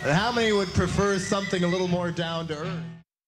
And how many would prefer something a little more down to earth?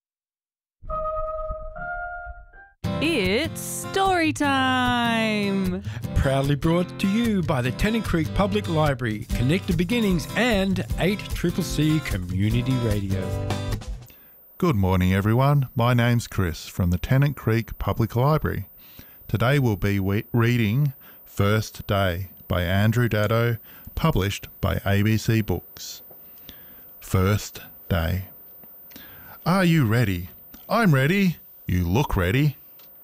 It's story time! Proudly brought to you by the Tennant Creek Public Library, Connected Beginnings and 8CCC Community Radio. Good morning everyone, my name's Chris from the Tennant Creek Public Library. Today we'll be reading First Day by Andrew Daddo, published by ABC Books. First Day. Are you ready? I'm ready. You look ready.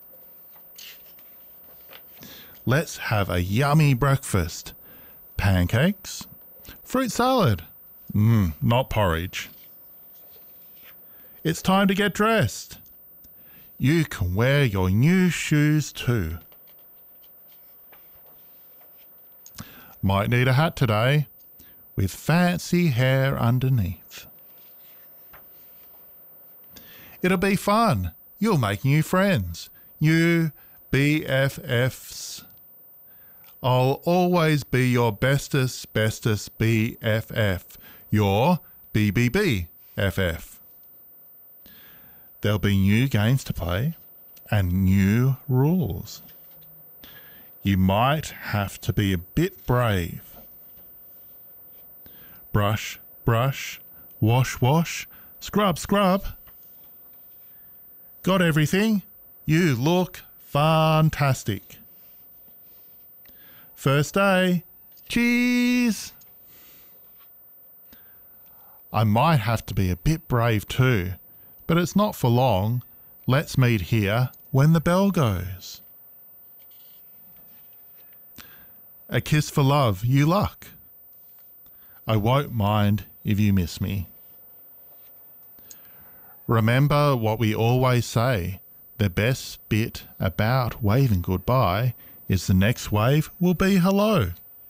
Let's have a yummy breakfast. Pancakes? Fruit salad? Not porridge. It's time to get dressed. You can wear your new shoes too. Might need a hat today, with fancy hair underneath. It'll be fun. You'll make new friends. You BFFs. I'll always be your bestest BFF. Your BBBFF. There'll be new games to play and new rules. You might have to be a bit brave. Brush, brush, wash, wash, scrub, scrub. Got everything? You look fantastic. First day. Cheese. I might have to be a bit brave too, but it's not for long. Let's meet here when the bell goes. A kiss for love, you luck. I won't mind if you miss me. Remember what we always say, the best bit about waving goodbye is the next wave will be hello.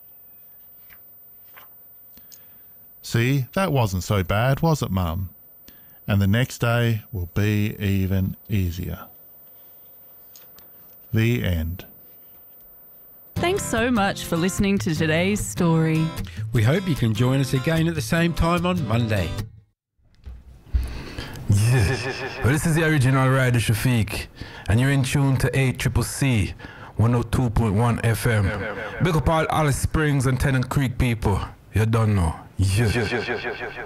See, that wasn't so bad, was it, Mum? And the next day will be even easier. The end. Thanks so much for listening to today's story. We hope you can join us again at the same time on Monday. Yeah. Well, this is the original Rider Shafiq, and you're in tune to 8CCC 102.1 FM. Big up all Alice Springs and Tennant Creek people. You don't know. Yeah.